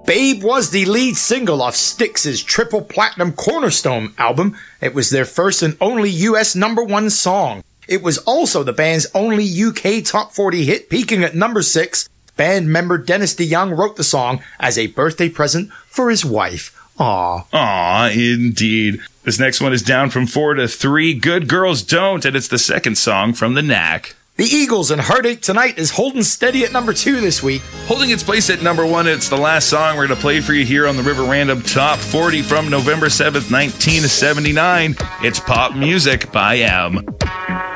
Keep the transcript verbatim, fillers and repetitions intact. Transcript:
Babe was the lead single off Styx's triple platinum Cornerstone album. It was their first and only U S number one song. It was also the band's only U K top forty hit, peaking at number six. Band member Dennis DeYoung wrote the song as a birthday present for his wife. Aw. Aw, indeed. This next one is down from four to three. Good Girls Don't, and it's the second song from The Knack. The Eagles and Heartache Tonight is holding steady at number two this week. Holding its place at number one, it's the last song we're going to play for you here on the River Random Top forty from November seventh, nineteen seventy-nine. It's Pop Music by M.